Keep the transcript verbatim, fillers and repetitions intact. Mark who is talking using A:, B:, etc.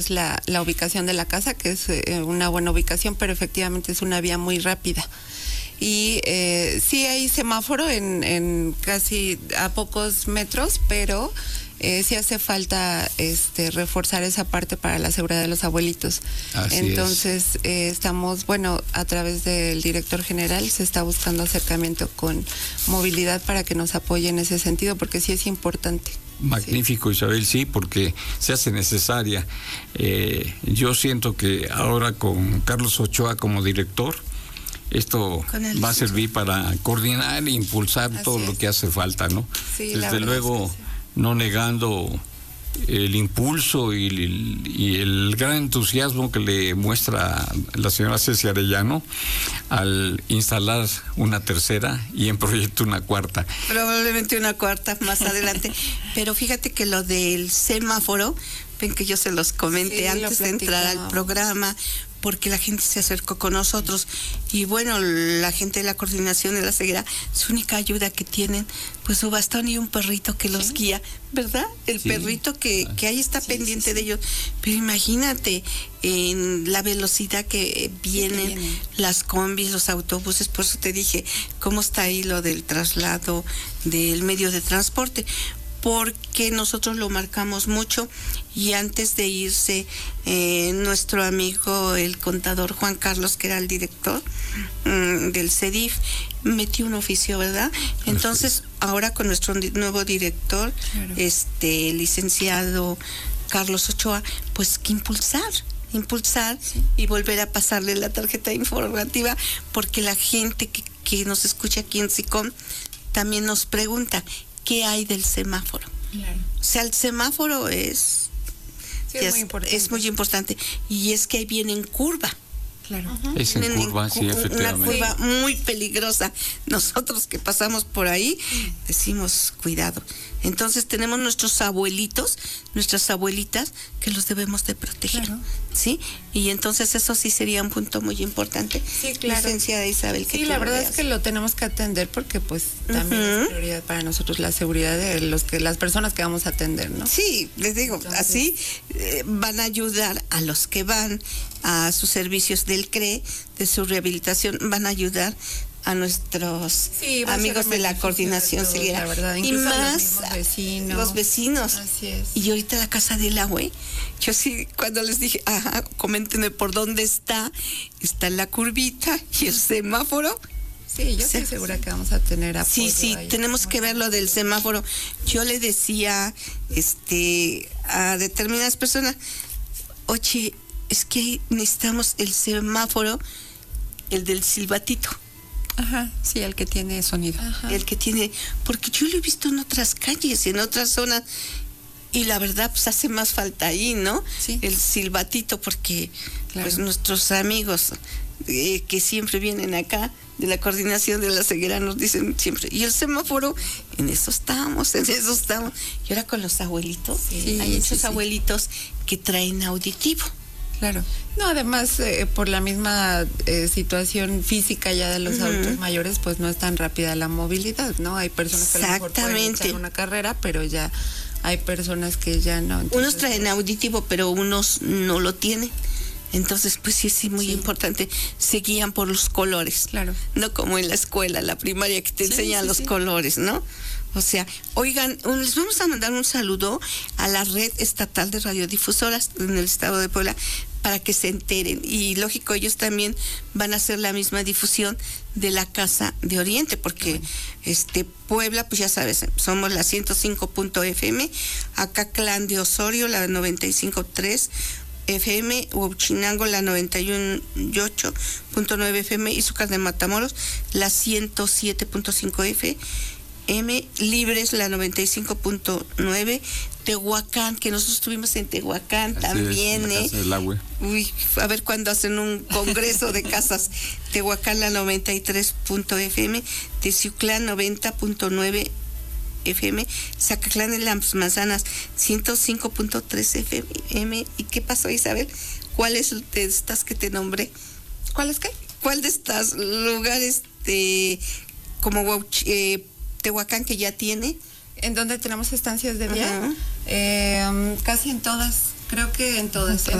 A: es la, la ubicación de la casa, que es eh, una buena ubicación, pero efectivamente es una vía muy rápida. Y eh, sí hay semáforo en, en casi a pocos metros, pero eh, sí hace falta este reforzar esa parte para la seguridad de los abuelitos.
B: Así
A: Entonces eh, estamos, bueno, a través del director general se está buscando acercamiento con movilidad para que nos apoye en ese sentido, porque sí es importante.
B: Magnífico, sí. Isabel, sí, porque se hace necesaria. Eh, yo siento que ahora con Carlos Ochoa como director, esto va a servir para coordinar e impulsar Así todo es. lo que hace falta, ¿no?
A: Sí,
B: Desde luego, es que sí. no negando el impulso y el, y el gran entusiasmo que le muestra la señora Ceci Arellano al instalar una tercera y en proyecto una cuarta.
C: Probablemente una cuarta más adelante. Pero fíjate que lo del semáforo, ven que yo se los comenté sí, antes de entrar al programa, porque la gente se acercó con nosotros y bueno, la gente de la coordinación de la ceguera, su única ayuda que tienen, pues su bastón y un perrito que los sí. guía, ¿verdad? El sí. perrito que, que ahí está sí, pendiente sí, sí. de ellos. Pero imagínate en la velocidad que vienen sí, viene. las combis, los autobuses, por eso te dije, ¿cómo está ahí lo del traslado del medio de transporte? Porque nosotros lo marcamos mucho y antes de irse eh, nuestro amigo el contador Juan Carlos, que era el director um, del CEDIF, metió un oficio, ¿verdad? Entonces ahora con nuestro nuevo director, claro. este licenciado Carlos Ochoa, pues que impulsar impulsar sí. y volver a pasarle la tarjeta informativa, porque la gente que, que nos escucha aquí en SICOM también nos pregunta ¿qué hay del semáforo? Claro. O sea, el semáforo es,
A: sí, es, muy importante.
C: es muy importante. Y es que ahí viene en curva.
A: Claro.
B: Uh-huh. Es en curva, en, sí, efectivamente.
C: Una curva muy peligrosa. Nosotros que pasamos por ahí, decimos, cuidado. Entonces tenemos nuestros abuelitos, nuestras abuelitas, que los debemos de proteger. Claro. ¿Sí? Y entonces eso sí sería un punto muy importante.
A: Sí, claro.
C: Licenciada Isabel.
A: Sí, la verdad es que lo tenemos que atender porque pues también uh-huh. es prioridad para nosotros la seguridad de los que las personas que vamos a atender, ¿no?
C: Sí, les digo, entonces, así eh, van a ayudar a los que van a sus servicios del C R E, de su rehabilitación, van a ayudar a nuestros sí, amigos de la coordinación
A: de todos, la verdad,
C: y más
A: los vecinos.
C: los vecinos.
A: Así es.
C: Y ahorita la casa del agua, yo sí, cuando les dije, ajá, coméntenme por dónde está, está en la curvita y el semáforo.
A: Sí, yo estoy segura que vamos a tener apoyo.
C: Sí, sí, ahí. Tenemos que ver lo del semáforo. Yo le decía este a determinadas personas, oye, es que necesitamos el semáforo, el del silbatito.
A: Ajá, sí, el que tiene sonido. Ajá.
C: El que tiene, porque yo lo he visto en otras calles, en otras zonas, y la verdad pues hace más falta ahí, ¿no?
A: Sí.
C: El silbatito, porque claro. pues nuestros amigos eh, que siempre vienen acá de la coordinación de la ceguera nos dicen siempre, y el semáforo, en eso estamos, en eso estamos. Y ahora con los abuelitos, sí, hay muchos sí, sí. abuelitos que traen auditivo.
A: Claro. No, además, eh, por la misma eh, situación física ya de los uh-huh. adultos mayores, pues no es tan rápida la movilidad, ¿no? Hay personas que a lo mejor pueden echar una carrera, pero ya hay personas que ya no. Entonces,
C: unos traen auditivo, pero unos no lo tienen. Entonces, pues sí, sí, muy sí. importante. Se guían por los colores.
A: Claro.
C: No como en la escuela, la primaria, que te sí, enseñan sí, los sí. colores, ¿no? O sea, oigan, les vamos a mandar un saludo a la red estatal de radiodifusoras en el estado de Puebla para que se enteren. Y lógico, ellos también van a hacer la misma difusión de la Casa de Oriente, porque bueno. este Puebla, pues ya sabes, somos la ciento cinco punto F M, acá Clan de Osorio, la noventa y cinco punto tres F M, Huachinango, la noventa y uno punto ocho punto nueve F M, y Izúcar de Matamoros, la ciento siete punto cinco F M, Libres, la noventa y cinco punto nueve, Tehuacán, que nosotros estuvimos en Tehuacán así también,
B: es,
C: ¿eh? Uy, a ver cuándo hacen un congreso de casas. Tehuacán, la noventa y tres punto F M, Teciuclán, noventa punto nueve F M, Zacatlán en las Manzanas, ciento cinco punto tres F M. ¿Y qué pasó, Isabel? ¿Cuáles de estas que te nombré?
A: ¿Cuáles qué?
C: ¿Cuál de estos lugares de como eh, Tehuacán que ya tiene?
A: ¿En dónde tenemos estancias de vía? Uh-huh. Eh, um, casi en todas, creo que en todas.